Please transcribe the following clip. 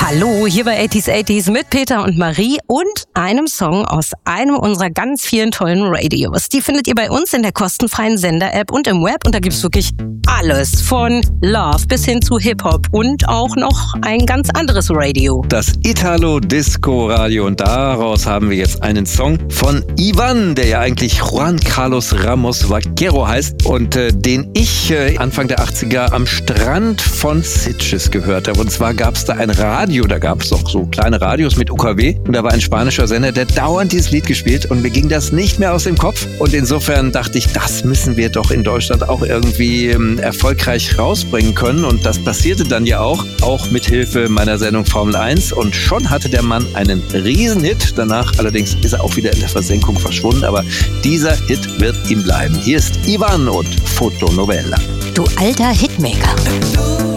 Hallo, hier bei 80s mit Peter und Marie und einem Song aus einem unserer ganz vielen tollen Radios. Die findet ihr bei uns in der kostenfreien Sender-App und im Web und da gibt's wirklich alles von Love bis hin zu Hip-Hop und auch noch ein ganz anderes Radio. Das Italo-Disco-Radio und daraus haben wir jetzt einen Song von Ivan, der ja eigentlich Juan Carlos Ramos Vaquero heißt und den ich Anfang der 80er am Strand von Sitges gehört habe. Und zwar gab's da ein Radio, da gab es auch so kleine Radios mit UKW und da war ein spanischer Sender, der dauernd dieses Lied gespielt und mir ging das nicht mehr aus dem Kopf und insofern dachte ich, das müssen wir doch in Deutschland auch irgendwie erfolgreich rausbringen können und das passierte dann ja auch mit Hilfe meiner Sendung Formel 1 und schon hatte der Mann einen Riesenhit, danach allerdings ist er auch wieder in der Versenkung verschwunden, aber dieser Hit wird ihm bleiben. Hier ist Ivan und Fotonovela. Du alter Hitmaker.